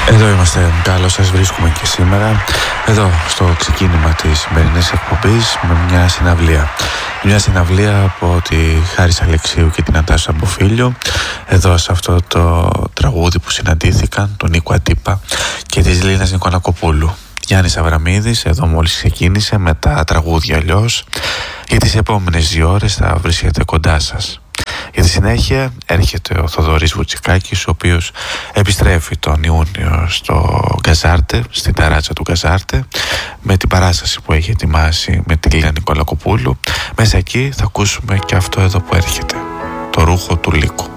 Εδώ είμαστε, καλώς σας βρίσκουμε και σήμερα εδώ στο ξεκίνημα της σημερινής εκπομπής με μια συναυλία. Μια συναυλία από τη Χάρης Αλεξίου και την Αντάσου Αμποφίλιο, εδώ σε αυτό το τραγούδι που συναντήθηκαν, τον Νίκο Αντίπα και της Λίνας Νικολακοπούλου. Γιάννης Αβραμίδης εδώ μόλις ξεκίνησε με τα τραγούδια αλλιώς. Για τις επόμενες 2 ώρες θα βρίσκεται κοντά σας. Για τη συνέχεια έρχεται ο Θοδωρής Βουτσικάκης, ο οποίος επιστρέφει τον Ιούνιο στο Γκαζάρτε, στην ταράτσα του Γκαζάρτε, με την παράσταση που έχει ετοιμάσει με τη Λίνα Νικολακοπούλου. Μέσα εκεί θα ακούσουμε και αυτό εδώ που έρχεται, το ρούχο του Λύκου.